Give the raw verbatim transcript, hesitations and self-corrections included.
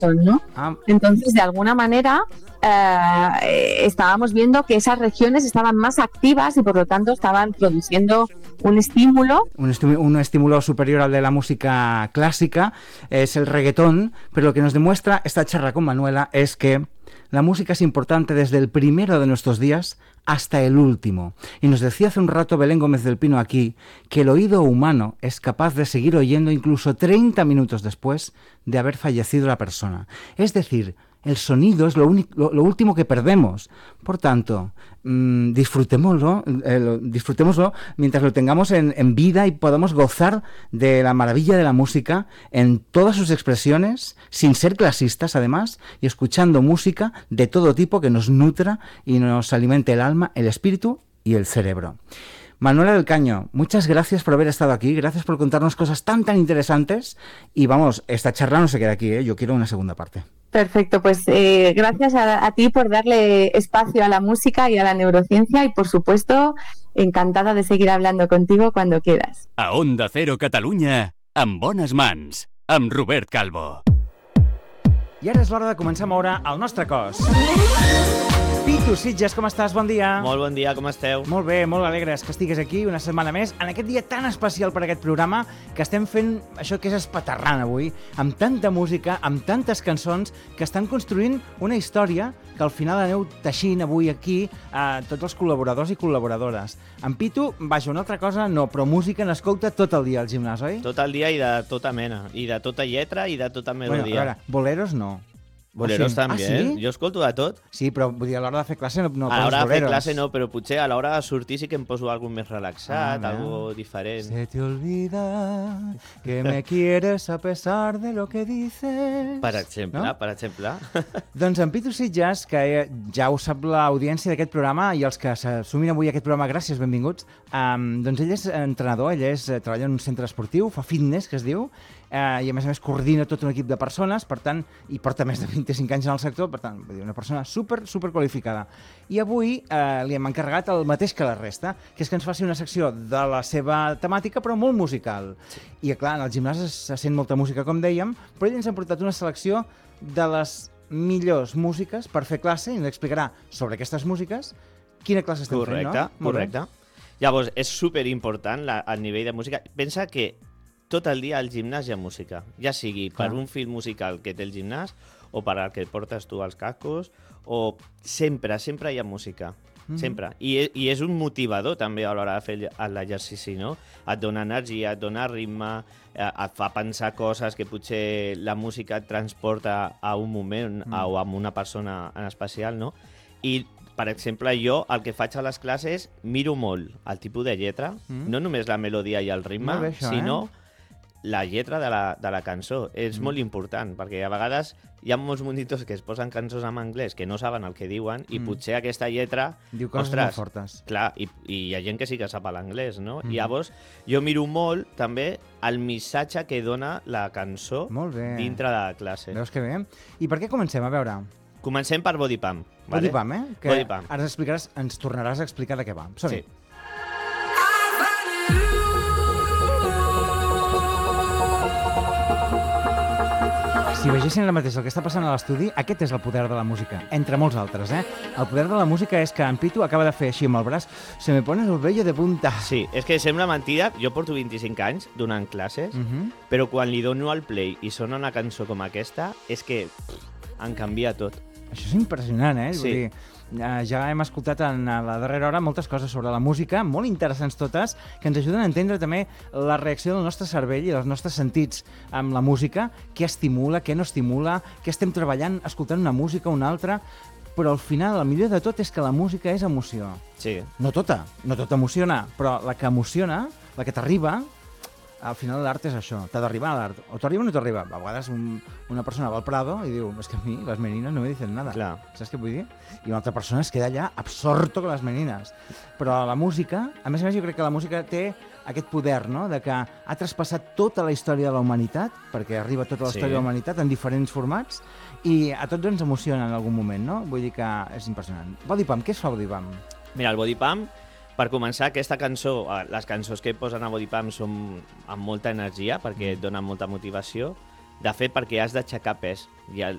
¿no? Ah. Entonces, de alguna manera, eh, estábamos viendo que esas regiones estaban más activas y por lo tanto estaban produciendo un estímulo. Un, estímulo, un estímulo superior al de la música clásica, es el reggaetón, pero lo que nos demuestra esta charla con Manuela es que la música es importante desde el primero de nuestros días hasta el último. Y nos decía hace un rato Belén Gómez del Pino aquí que el oído humano es capaz de seguir oyendo incluso treinta minutos después de haber fallecido la persona. Es decir, el sonido es lo, único, lo, lo último que perdemos. Por tanto, mmm, disfrutémoslo, eh, lo, disfrutémoslo mientras lo tengamos en, en vida y podamos gozar de la maravilla de la música en todas sus expresiones, sin ser clasistas además, y escuchando música de todo tipo que nos nutra y nos alimente el alma, el espíritu y el cerebro. Manuela del Caño, muchas gracias por haber estado aquí, gracias por contarnos cosas tan tan interesantes y vamos, esta charla no se queda aquí, ¿eh? Yo quiero una segunda parte. Perfecto, pues eh, gracias a, a ti por darle espacio a la música y a la neurociencia y por supuesto encantada de seguir hablando contigo cuando quieras. A Onda Cero Catalunya, amb bones mans, amb Robert Calvo. I ara és l'hora de començar a moure el nostre cos. Pitu Sitges, com estàs? Bon dia. Molt bon dia, com esteu? Molt bé, molt alegres que estigues aquí una setmana més, en aquest dia tan especial per aquest programa, que estem fent això que és espaterrant avui, amb tanta música, amb tantes cançons, que estan construint una història que al final aneu teixint avui aquí a tots els col·laboradors i col·laboradores. En Pitu, vaja, una altra cosa no, però música n'escolta tot el dia al gimnàs, oi? Tot el dia i de tota mena, i de tota lletra i de tota melodia. Bueno, a veure, boleros no. Boleros sí. també, ah, sí? Jo escolto de tot. Sí, però vull dir, a l'hora de fer classe no, no a l'hora de fer boleros. classe no, però potser a l'hora de sortir sí que em poso algo més relaxat, ah, algo diferent. Se te olvida que me quieres a pesar de lo que dices. Per exemple, no? per exemple. Doncs en Pitu Sitges, que ja ho sap l'audiència d'aquest programa i els que s'assumin avui aquest programa, gràcies, benvinguts, um, doncs ell és entrenador, ell és, treballa en un centre esportiu, fa fitness, que es diu, Uh, i a més a més coordina tot un equip de persones, per tant, i porta més de vint-i-cinc anys en el sector, per tant, vull dir, una persona super, super qualificada. I avui uh, li hem encarregat el mateix que la resta, que és que ens faci una secció de la seva temàtica, però molt musical. Sí. I clar, en el gimnàs se sent molta música, com dèiem, però ell ens ha portat una selecció de les millors músiques per fer classe i ens explicarà sobre aquestes músiques quina classe estem correcte, fent, no? Correcte, correcte. Llavors, és superimportant la, el nivell de música. Pensa que tot el dia al gimnàs hi ha música, ja sigui per ah. un fil musical que té el gimnàs o per al que portes tu als cascos, o sempre, sempre hi ha música, mm. sempre. I, I és un motivador també a l'hora de fer l'exercici, no? Et dona energia, et dona ritme, et fa pensar coses que potser la música et transporta a un moment mm. o a una persona en especial, no? I per exemple, jo el que faig a les classes miro molt el tipus de lletra, mm. no només la melodia i el ritme, bé, això, sinó eh? la lletra de la, de la cançó. És mm. molt important, perquè a vegades hi ha molts monitors que es posen cançons en anglès que no saben el que diuen i mm. potser aquesta lletra... Diu coses ostres, molt fortes. Clar, i, i hi ha gent que sí que sap l'anglès, no? Mm. I llavors jo miro molt també el missatge que dona la cançó dintre de la classe. Veus que bé? I per què comencem? A veure... Comencem per Body Pump. Body vale? Pump, eh? Que Body Pump. Ara ens explicaràs, ens tornaràs a explicar de què va. Som-hi. Sí. Si veiessin ara mateix el que està passant a l'estudi, aquest és el poder de la música, entre molts altres, eh? El poder de la música és que en Pitu acaba de fer així amb el braç, se me pone el vello de punta. Sí, és que sembla mentida, jo porto vint-i-cinc anys donant classes, uh -huh. però quan li dono al play i sona una cançó com aquesta, és que pff, em canvia tot. Això és impressionant, eh? Sí. Vull dir, ja hem escoltat en la darrera hora moltes coses sobre la música, molt interessants totes, que ens ajuden a entendre també la reacció del nostre cervell i dels nostres sentits amb la música, què estimula, què no estimula, què estem treballant, escoltant una música o una altra, però al final el millor de tot és que la música és emoció. Sí. No tota, no tota emociona, però la que emociona, la que t'arriba, al final l'art és això, t'ha d'arribar a l'art. O t'arriba o no t'arriba. A vegades un, una persona va al Prado i diu, és que a mi les meninas no me dicen nada. Clar. Saps què vull dir? I una altra persona es queda allà absorto con les meninas. Però la música, a més a més jo crec que la música té aquest poder, no?, de que ha traspassat tota la història de la humanitat, perquè arriba tota la sí. història de la humanitat en diferents formats, i a tots ens emociona en algun moment, no? Vull dir que és impressionant. Body Pump, què es fa Body Pump? Mira, el Body Pump, per començar, aquesta cançó, les cançons que posen a Body Pump són amb molta energia, perquè et donen molta motivació. De fet, perquè has d'aixecar pes. I el,